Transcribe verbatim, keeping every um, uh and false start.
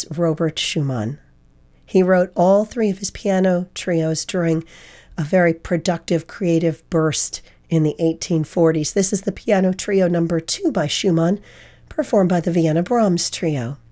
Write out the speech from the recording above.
is Robert Schumann. He wrote all three of his piano trios during a very productive creative burst in the eighteen forties. This is the piano trio number two by Schumann, performed by the Vienna Brahms Trio.